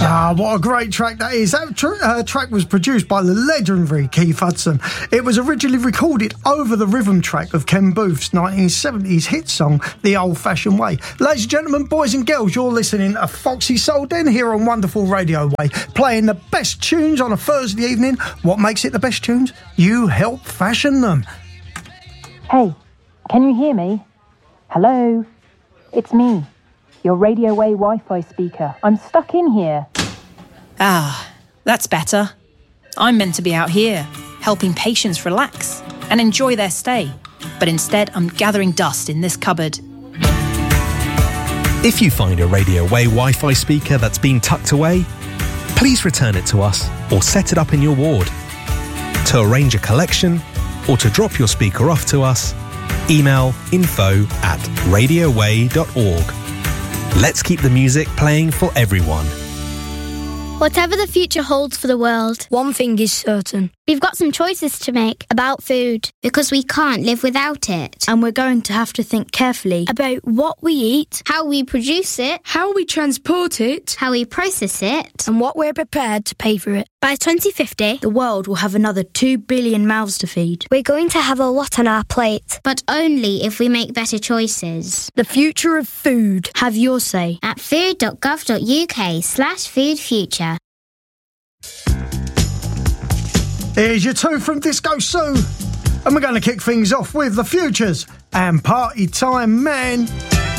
Ah, what a great track that is. That track was produced by the legendary Keith Hudson. It was originally recorded over the rhythm track of Ken Booth's 1970s hit song, The Old Fashioned Way. Ladies and gentlemen, boys and girls, you're listening to Foxy Soul Den here on Wonderful Radio Way, playing the best tunes on a Thursday evening. What makes it the best tunes? You help fashion them. Hey, can you hear me? Hello? It's me, your Radio Way Wi-Fi speaker. I'm stuck in here. Ah, that's better. I'm meant to be out here, helping patients relax and enjoy their stay. But instead, I'm gathering dust in this cupboard. If you find a Radio Way Wi-Fi speaker that's been tucked away, please return it to us or set it up in your ward. To arrange a collection or to drop your speaker off to us, email info@radioway.org. Let's keep the music playing for everyone. Whatever the future holds for the world, one thing is certain. We've got some choices to make about food, because we can't live without it. And we're going to have to think carefully about what we eat, how we produce it, how we transport it, how we process it, and what we're prepared to pay for it. By 2050, the world will have another 2 billion mouths to feed. We're going to have a lot on our plate, but only if we make better choices. The future of food. Have your say at food.gov.uk/foodfuture. Here's your two from Disco Sue, and we're going to kick things off with The Futures and Party Time Man.